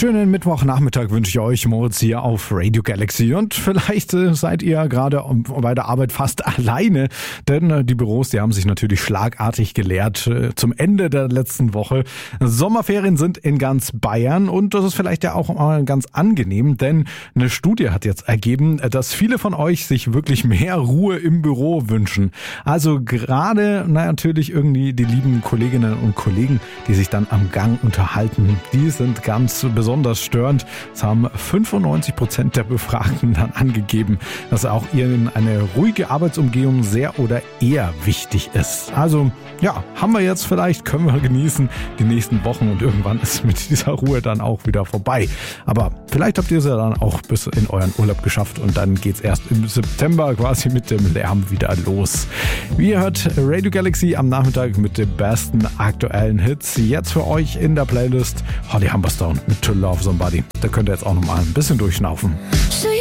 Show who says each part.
Speaker 1: Schönen Mittwochnachmittag wünsche ich euch, Moritz hier auf Radio Galaxy. Und vielleicht seid ihr gerade bei der Arbeit fast alleine, denn die Büros, die haben sich natürlich schlagartig geleert zum Ende der letzten Woche. Sommerferien sind in ganz Bayern und das ist vielleicht ja auch mal ganz angenehm, denn eine Studie hat jetzt ergeben, dass viele von euch sich wirklich mehr Ruhe im Büro wünschen. Also gerade natürlich irgendwie die lieben Kolleginnen und Kollegen, die sich dann am Gang unterhalten, die sind ganz besonders störend. Es haben 95% der Befragten dann angegeben, dass auch ihnen eine ruhige Arbeitsumgebung sehr oder eher wichtig ist. Also ja, haben wir jetzt vielleicht, können wir genießen die nächsten Wochen und irgendwann ist mit dieser Ruhe dann auch wieder vorbei. Aber vielleicht habt ihr es ja dann auch bis in euren Urlaub geschafft und dann geht's erst im September quasi mit dem Lärm wieder los. Wie ihr hört, Radio Galaxy am Nachmittag mit den besten aktuellen Hits. Jetzt für euch in der Playlist Holly Humberstone mit To Love Somebody. Da könnt ihr jetzt auch noch mal ein bisschen durchschnaufen.